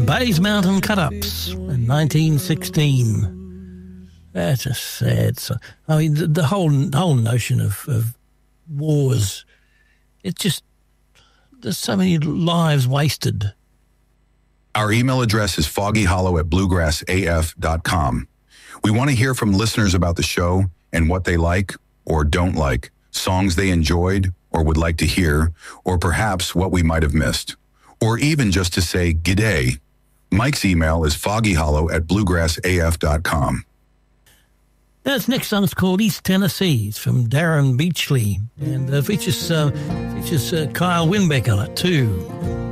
Bays Mountain Cut-Ups in 1916. That's a sad song. I mean, the whole notion of wars, it's just, there's so many lives wasted. Our email address is foggyhollow@bluegrassaf.com. We want to hear from listeners about the show and what they like or don't like, songs they enjoyed or would like to hear, or perhaps what we might have missed, or even just to say g'day. Mike's email is foggyhollow@bluegrassaf.com. This next song's called East Tennessee. It's from Darren Beachley, and features Kyle Winbeck on it too.